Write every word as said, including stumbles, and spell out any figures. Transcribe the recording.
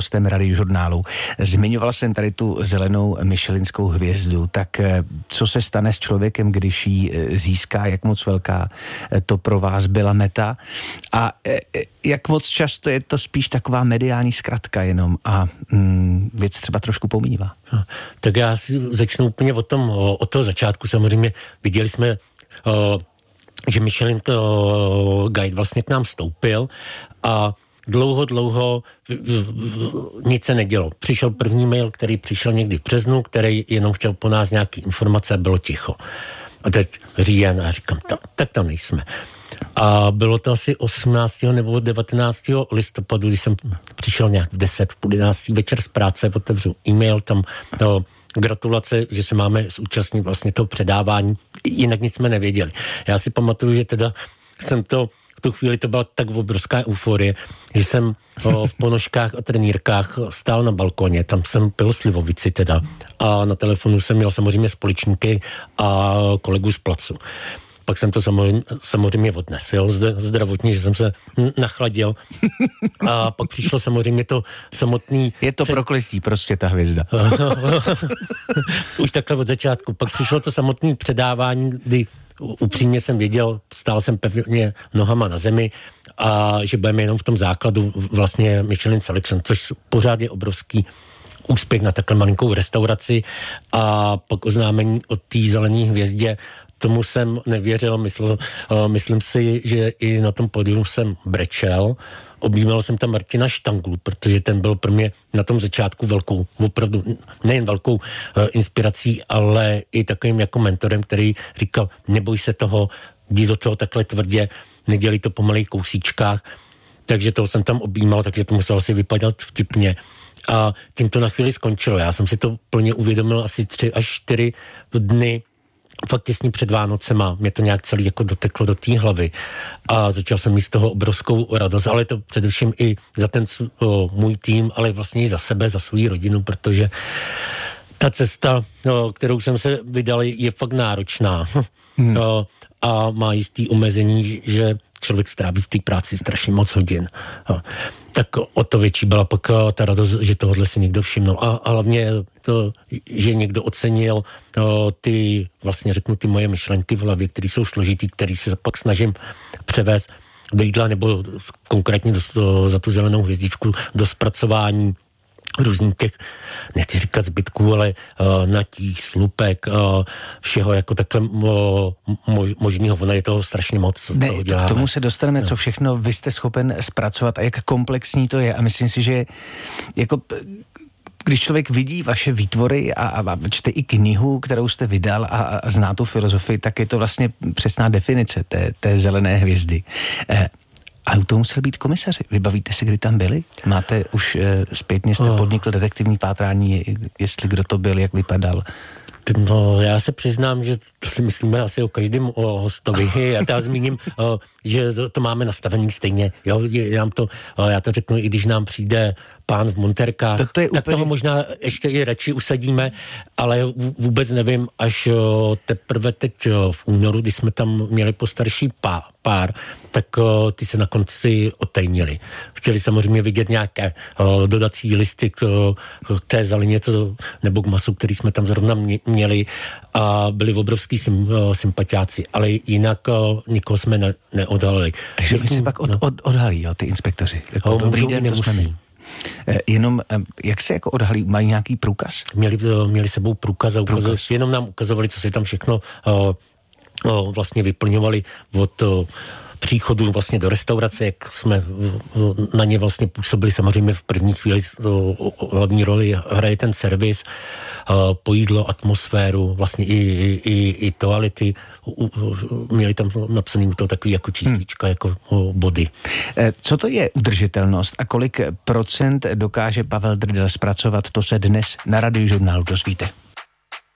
hostem Radiožurnálu. Zmiňoval jsem tady tu zelenou michelinskou hvězdu, tak co se stane s člověkem, když ji získá, jak moc velká to pro vás byla meta a jak moc často je to spíš taková mediální zkratka jenom a mm, věc třeba trošku pomývá. Tak já si začnu úplně od, tom, od toho začátku. Samozřejmě viděli jsme, že Michelin Guide vlastně k nám vstoupil a dlouho, dlouho nic se nedělo. Přišel první mail, který přišel někdy v březnu, který jenom chtěl po nás nějaký informace a bylo ticho. A teď říjen a říkám, tak, tak tam nejsme. A bylo to asi osmnáctého nebo devatenáctého listopadu, když jsem přišel nějak v deset, v půl jedenáctý večer z práce, otevřu e-mail, tam to gratulace, že se máme zúčastnit vlastně toho předávání, jinak nic jsme nevěděli. Já si pamatuju, že teda jsem to, v tu chvíli to byla tak obrovská euforie, že jsem o, v ponožkách a trenýrkách stál na balkoně, tam jsem pil slivovici teda a na telefonu jsem měl samozřejmě společníky a kolegu z placu. Pak jsem to samozřejmě, samozřejmě odnesl zdravotně, že jsem se nachladil. A pak přišlo samozřejmě to samotný... Je to před... prokletí prostě ta hvězda. Už takhle od začátku. Pak přišlo to samotné předávání, kdy upřímně jsem věděl, stál jsem pevně nohama na zemi a že budeme jenom v tom základu vlastně Michelin Selection, což pořád je obrovský úspěch na takhle malinkou restauraci a pak oznámení o té zelené hvězdě. Tomu jsem nevěřil, myslel, uh, myslím si, že i na tom pódiu jsem brečel. Objímal jsem tam Martina Štanglu, protože ten byl pro mě na tom začátku velkou, opravdu nejen velkou uh, inspirací, ale i takovým jako mentorem, který říkal, neboj se toho, jdi do toho takhle tvrdě, nedělej to po malých kousíčkách. Takže toho jsem tam objímal, takže to muselo asi vypadat vtipně. A tím to na chvíli skončilo. Já jsem si to plně uvědomil asi tři až čtyři dny fakt těsně před Vánocema, mě to nějak celý jako doteklo do té hlavy a začal jsem mít z toho obrovskou radost, ale to především i za ten o, můj tým, ale vlastně i za sebe, za svou rodinu, protože ta cesta, o, kterou jsem se vydal, je fakt náročná hmm. o, a má jistý omezení, že člověk stráví v té práci strašně moc hodin. O, tak o to větší byla pak ta radost, že tohle si někdo všimnul. A, a hlavně to, že někdo ocenil o, ty, vlastně řeknu, ty moje myšlenky v hlavě, které jsou složitý, které se pak snažím převést do jídla, nebo konkrétně do, do, za tu zelenou hvězdičku, do zpracování různých těch, nechci říkat zbytků, ale uh, natí, slupek, uh, všeho jako takhle uh, mož, možného. Ono je toho strašně moc, co ne, toho děláme. K tomu se dostaneme, no. Co všechno vy jste schopen zpracovat a jak komplexní to je. A myslím si, že jako... Když člověk vidí vaše výtvory a, a čte i knihu, kterou jste vydal a, a zná tu filozofii, tak je to vlastně přesná definice té, té zelené hvězdy. Eh, ale u toho museli být komisaři. Vybavíte se, kdy tam byli? Máte už eh, zpětně jste oh. podnikl detektivní pátrání, jestli kdo to byl, jak vypadal? No, já se přiznám, že to si myslíme asi o každém o hostovi. Já to zmíním, o, že to, to máme nastavený stejně. Jo, já, to, o, já to řeknu, i když nám přijde pán v monterkách, to, to tak úplně... toho možná ještě i radši usadíme, ale vůbec nevím, až o, teprve teď o, v únoru, když jsme tam měli postarší pá, pár, tak o, ty se na konci otajnili. Chtěli samozřejmě vidět nějaké o, dodací listy k, o, k té zeleně to, nebo k masu, který jsme tam zrovna měli a byli obrovský sym, o, sympatiáci, ale jinak o, nikoho jsme ne, neodhalili. Takže Myslím, si pak od, no. od, odhalí, jo, ty inspektoři. Jako, o, dobrý den, nemusí. To jsme my. Jenom, jak se jako odhalí, mají nějaký průkaz? Měli, měli sebou průkaz a ukaz, průkaz. Jenom nám ukazovali, co si tam všechno o, o, vlastně vyplňovali od o, příchodu vlastně do restaurace, jak jsme na ně vlastně působili. Samozřejmě v první chvíli o, o, hlavní roli hraje ten servis, o, po jídlo, atmosféru, vlastně i, i, i, i toalety. U, u, měli tam napsaný to takový jako číslička, hmm. jako o, body. Co to je udržitelnost a kolik procent dokáže Pavel Drdel zpracovat, to se dnes na Radiožurnálu dozvíte.